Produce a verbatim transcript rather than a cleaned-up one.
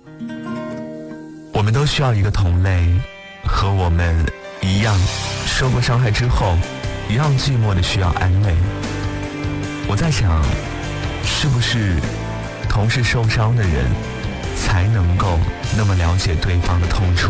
我们都需要一个同类，和我们一样受过伤害之后一样寂寞的需要安慰。我在想，是不是同是受伤的人才能够那么了解对方的痛楚？